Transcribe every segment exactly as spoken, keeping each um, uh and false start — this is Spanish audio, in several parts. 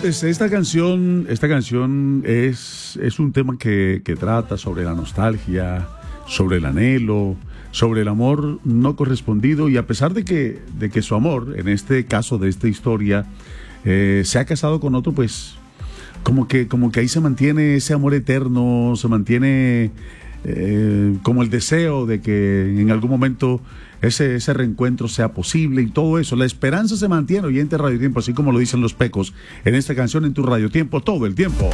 Oyentes, esta canción, esta canción es, es un tema que, que trata sobre la nostalgia, sobre el anhelo, sobre el amor no correspondido, y a pesar de que, de que su amor, en este caso de esta historia, eh, se ha casado con otro, pues como que, como que ahí se mantiene ese amor eterno, se mantiene eh, como el deseo de que en algún momento ese, ese reencuentro sea posible y todo eso. La esperanza se mantiene, oyente Radio Tiempo, así como lo dicen los Pecos en esta canción en tu Radio Tiempo todo el tiempo.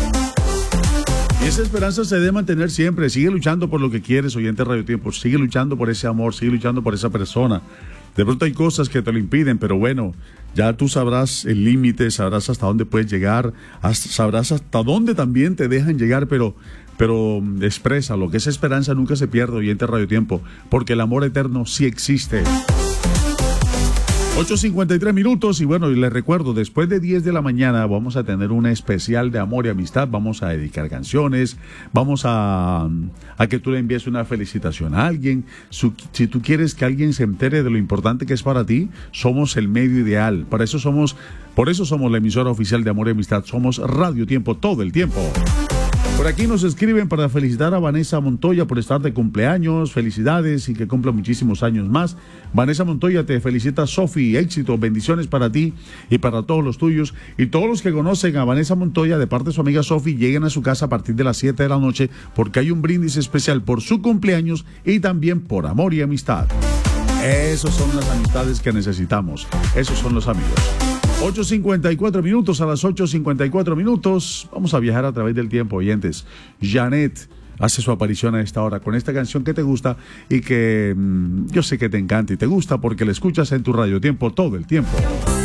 Y esa esperanza se debe mantener siempre. Sigue luchando por lo que quieres, oyente Radio Tiempo. Sigue luchando por ese amor, sigue luchando por esa persona. De pronto hay cosas que te lo impiden, pero bueno, ya tú sabrás el límite, sabrás hasta dónde puedes llegar, hasta, sabrás hasta dónde también te dejan llegar, pero, pero expresa lo que esa esperanza nunca se pierde, oyente Radio Tiempo, porque el amor eterno sí existe. ocho cincuenta y tres minutos y bueno, y les recuerdo, después de diez de la mañana vamos a tener un especial de amor y amistad, vamos a dedicar canciones, vamos a, a que tú le envíes una felicitación a alguien. Su, si tú quieres que alguien se entere de lo importante que es para ti, somos el medio ideal, para eso somos, por eso somos la emisora oficial de amor y amistad, somos Radio Tiempo todo el tiempo. Por aquí nos escriben para felicitar a Vanessa Montoya por estar de cumpleaños. Felicidades y que cumpla muchísimos años más. Vanessa Montoya te felicita, Sofi, éxito, bendiciones para ti y para todos los tuyos. Y todos los que conocen a Vanessa Montoya de parte de su amiga Sofi, lleguen a su casa a partir de las siete de la noche porque hay un brindis especial por su cumpleaños y también por amor y amistad. Esas son las amistades que necesitamos. Esos son los amigos. ocho cincuenta y cuatro minutos, a las ocho cincuenta y cuatro minutos. Vamos a viajar a través del tiempo, oyentes. Janet hace su aparición a esta hora con esta canción que te gusta y que mmm, yo sé que te encanta y te gusta porque la escuchas en tu Radio Tiempo todo el tiempo.